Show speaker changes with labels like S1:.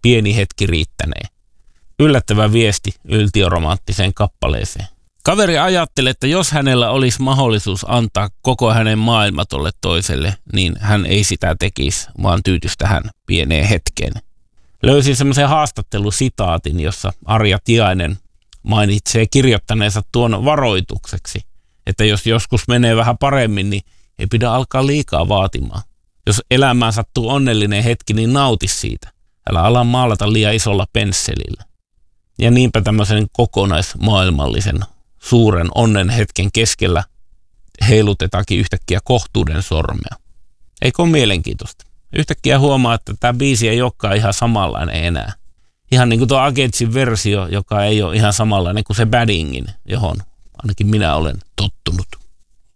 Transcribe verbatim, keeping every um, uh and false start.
S1: pieni hetki riittänee. Yllättävä viesti yltiöromanttiseen kappaleeseen. Kaveri ajattelee, että jos hänellä olisi mahdollisuus antaa koko hänen maailma tolle toiselle, niin hän ei sitä tekisi, vaan tyytyisi tähän pieneen hetkeen. Löysin semmoisen haastattelusitaatin, jossa Arja Tiainen mainitsee kirjoittaneensa tuon varoitukseksi, että jos joskus menee vähän paremmin, niin ei pidä alkaa liikaa vaatimaan. Jos elämään sattuu onnellinen hetki, niin nauti siitä. Älä ala maalata liian isolla pensselillä. Ja niinpä tämmöisen kokonaismaailmallisen suuren onnen hetken keskellä heilutetaankin yhtäkkiä kohtuuden sormea. Eikö ole mielenkiintoista? Yhtäkkiä huomaa, että tämä biisi ei olekaan ihan samanlainen enää. Ihan niin kuin tuo Agentsin versio, joka ei ole ihan samanlainen kuin se Baddingin, johon ainakin minä olen tottunut.